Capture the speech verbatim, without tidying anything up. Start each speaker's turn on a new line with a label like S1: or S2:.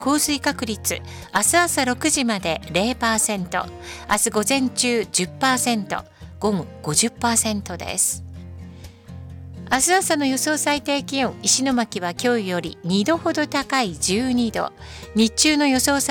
S1: 降水確率、明日朝ろくじまで ゼロパーセント、明日午前中 じゅっパーセント、午後 ごじゅっパーセント です。明日朝の予想最低気温、石巻は今日よりにどほど高いじゅうにど、日中の予想